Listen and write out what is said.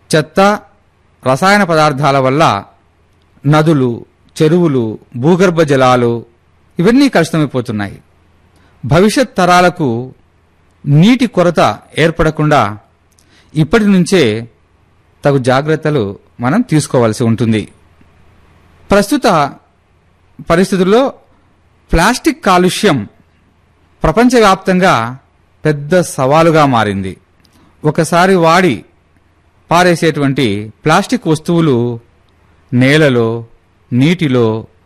చెత్త, రసాయన పదార్థాల వల్ల నదులు, చెరువులు, భూగర్భ జలాలు ఇవన్నీ కలుషితమైపోతున్నాయి. భవిష్యత్ తరాలకు నీటి కొరత ఏర్పడకుండా ఇప్పటి నుంచే తగు జాగ్రత్తలు మనం తీసుకోవాల్సి ఉంటుంది. ప్రస్తుత పరిస్థితుల్లో ప్లాస్టిక్ కాలుష్యం ప్రపంచవ్యాప్తంగా పెద్ద సవాలుగా మారింది. ఒకసారి వాడి పారేసేటువంటి ప్లాస్టిక్ వస్తువులు నేలలో, నీటిలో